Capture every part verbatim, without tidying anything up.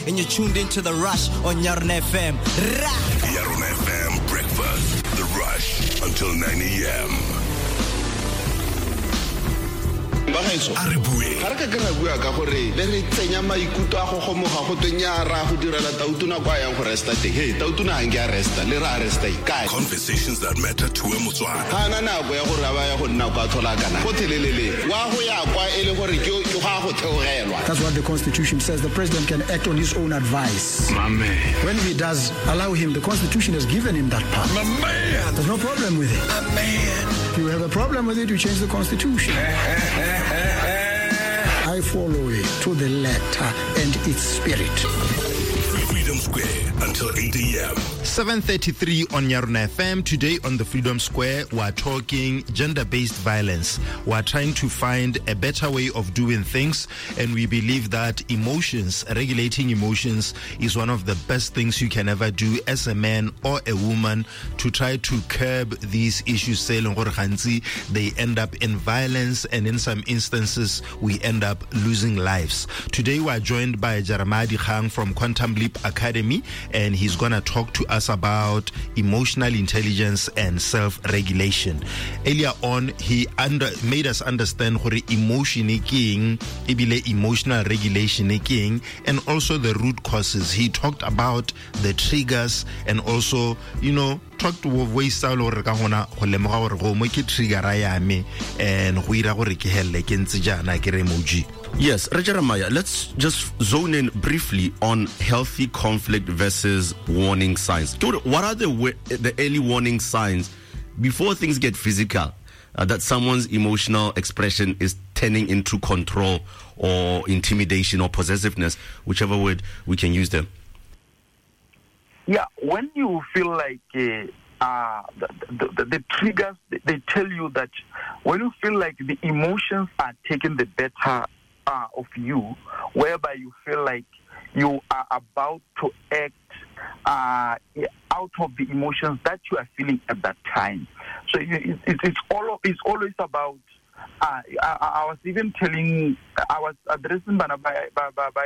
and you're tuned into The Rush on Yarona F M. Yarona F M Breakfast, The Rush, until nine a.m. Bagaiso a re bue ga re ka ke ra bua ka gore le re tsenya maikuto a go gomoga go twenya ra go direla tautuna kwa yang go resta teng hey tautuna a nge a resta le ra resta ikae conversations that matter to a Motswana ha na na go ya go raba ya go nna kwa thola kana go thelelele wa go ya kwa ele gore ke ke ga go theogelwa. That's what the Constitution says. The president can act on his own advice. Mame. When he does allow him, the Constitution has given him that power. Mame. There's no problem with it. Mame. If you have a problem with it, you change the Constitution. I follow it to the letter and its spirit. Freedom Square until eight a.m. seven thirty-three on Yarona F M. Today on the Freedom Square, we're talking gender-based violence. We're trying to find a better way of doing things, and we believe that emotions, regulating emotions, is one of the best things you can ever do as a man or a woman to try to curb these issues. They end up in violence, and in some instances, we end up losing lives. Today, we're joined by Jeremiah Dikgang from Quantum Leap Academy, and he's going to talk to us about emotional intelligence and self-regulation. Earlier on, he under, made us understand what emotion is king, emotional regulation is king, and also the root causes. He talked about the triggers and also, you know, talked to ways or ka hona go lemoga gore go mo ke trigger ya me and go ira gore ke helle ke ntse jana ke re emoji. Yes, Jeremiah, let's just zone in briefly on healthy conflict versus warning signs. What are the the early warning signs before things get physical, uh, that someone's emotional expression is turning into control or intimidation or possessiveness, whichever word we can use them? Yeah, when you feel like uh, uh, the, the, the, the triggers, they tell you that when you feel like the emotions are taking the better uh, of you, whereby you feel like you are about to act uh, out of the emotions that you are feeling at that time. So it, it, it's all it's always about. Uh, I, I was even telling, I was addressing by by by by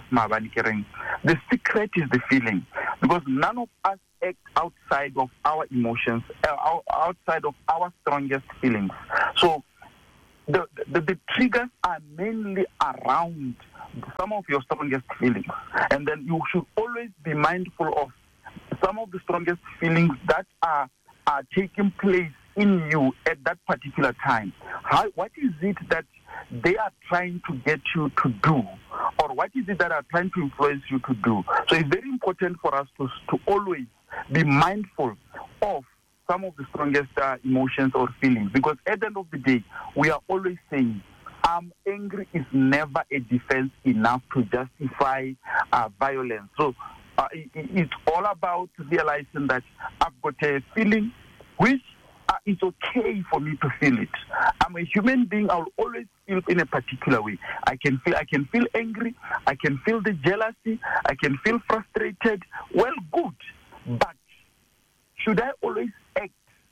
the secret is the feeling, because none of us act outside of our emotions, uh, outside of our strongest feelings. So the, the the triggers are mainly around some of your strongest feelings, and then you should always be mindful of some of the strongest feelings that are are taking place in you at that particular time. How, what is it that they are trying to get you to do, or what is it that are trying to influence you to do? So it's very important for us to, to always be mindful of some of the strongest uh, emotions or feelings, because at the end of the day, we are always saying, I'm angry is never a defense enough to justify uh, violence. So uh, it, it's all about realizing that I've got a feeling which uh, it's okay for me to feel it. I'm a human being. I'll always feel in a particular way. I can feel. I can feel angry. I can feel the jealousy. I can feel frustrated. Well, good, but should I always act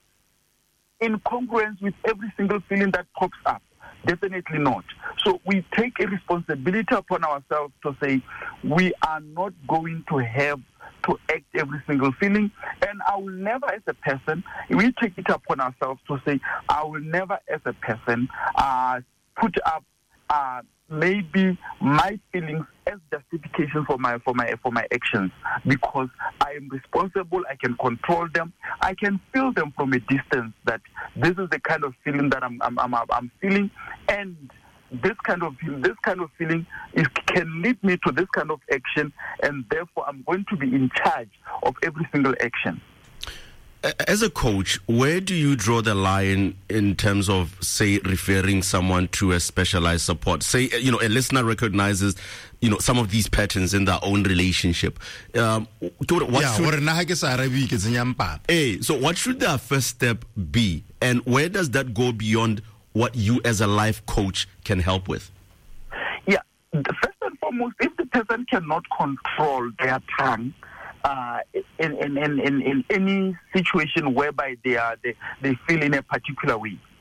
in congruence with every single feeling that pops up? Definitely not. So we take a responsibility upon ourselves to say we are not going to have to act every single feeling, and I will never as a person, we take it upon ourselves to say I will never as a person uh, put up uh, maybe my feelings as justification for my for my for my actions, because I am responsible. I can control them. I can feel them from a distance that this is the kind of feeling that I'm I'm I'm, I'm feeling, and this kind of this kind of feeling is, can lead me to this kind of action, and therefore I'm going to be in charge of every single action. As a coach, where do you draw the line in terms of, say, referring someone to a specialized support? Say, you know, a listener recognizes, you know, some of these patterns in their own relationship. Um, what yeah, should, hey, so what should their first step be? And where does that go beyond what you as a life coach can help with? Yeah, first and foremost, if the person cannot control their tongue, Uh, in, in, in, in, in any situation whereby they are they, they feel in a particular way,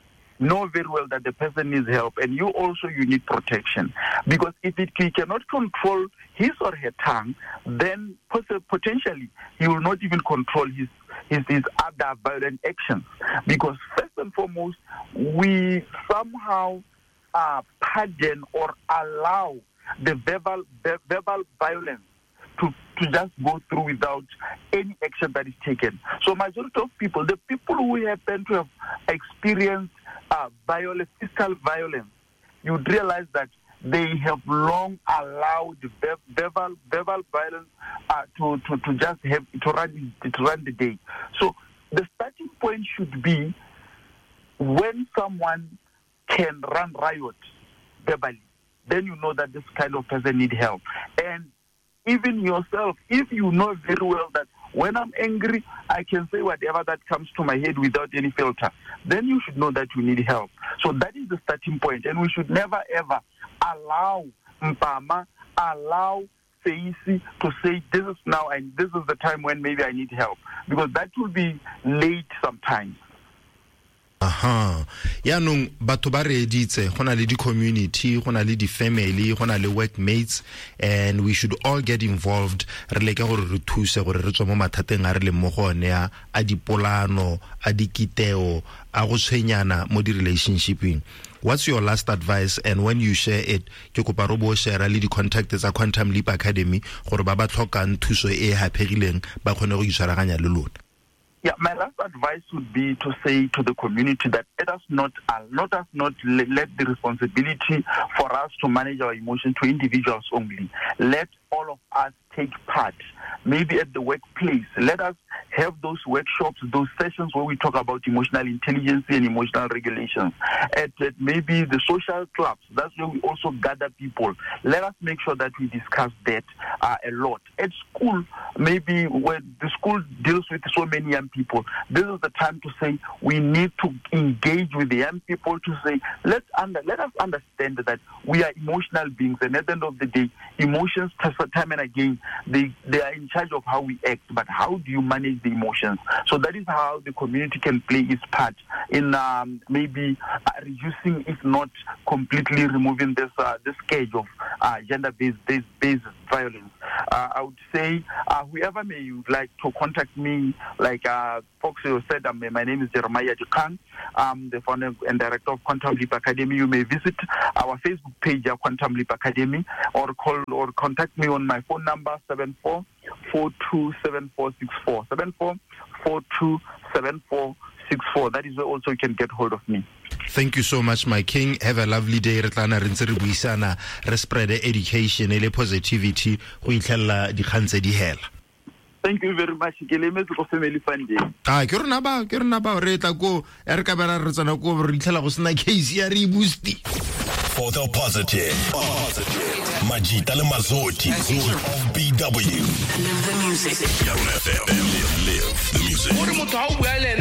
know very well that the person needs help, and you also you need protection. Because if it, he cannot control his or her tongue, then potentially he will not even control his his, his other violent actions. Because first and foremost, we somehow uh, pardon or allow the verbal verbal violence to, to just go through without any action that is taken. So majority of people, the people who happen to have experienced uh, violence, physical violence, you would realize that they have long allowed verbal verbal violence uh, to, to, to just have to run to run the day. So the starting point should be when someone can run riot verbally, then you know that this kind of person need help. And even yourself, if you know very well that when I'm angry, I can say whatever that comes to my head without any filter, then you should know that you need help. So that is the starting point. And we should never, ever allow Mpama, allow Seisi to say, this is now, and this is the time when maybe I need help. Because that will be late sometimes. Aha. Ya nung batho ba re editse go na le di community, go na le di family, go na le workmates, and we should all get involved re leke gore re thuse gore re tswe mo mathateng a re le mo gone a dipolano a dikiteo a go tshwenyana mo di relationshiping. What's your last advice, and when you share it ke kopa ro bo share le di contact tsa Quantum Leap Academy gore ba ba tlhokang thuso e hapegileng ba kgone go itshwaraganya le lona? Yeah, my last advice would be to say to the community that let us not, uh, let us not let, let the responsibility for us to manage our emotions to individuals only. Let all of us take part, maybe at the workplace. Let us have those workshops, those sessions where we talk about emotional intelligence and emotional regulations. At, at maybe the social clubs, that's where we also gather people. Let us make sure that we discuss that uh, a lot. At school, maybe when the school deals with so many young people, this is the time to say we need to engage with the young people to say, let's under, let us understand that we are emotional beings, and at the end of the day, emotions, time and again, they, they are in charge of how we act, but how do you manage the emotions? So that is how the community can play its part in um, maybe uh, reducing, if not completely removing this uh, this scourge of uh, gender-based based, based violence. Uh, I would say uh, whoever may you like to contact me, like uh, Fox said, um, my name is Jeremiah Dikang. I'm the founder and director of Quantum Leap Academy. You may visit our Facebook page, uh, Quantum Leap Academy, or call or contact me on my phone number seven four four two seven four six four seven four four two seven four six four. That is where also you can get hold of me. Thank you so much, my king. Have a lovely day. Re tlana re ntse re buisana re spread education le positivity go itlhella dikgang tse di hela. Thank you very much. Ke lemetse go family fund day. Ah, ke rona ba ke rona ba re tla go re ka bera re tsana go re itlhela go sena case ya re boosti. For the positive. Positive. Majita le Mazoti of B W. Live the music. Live the music.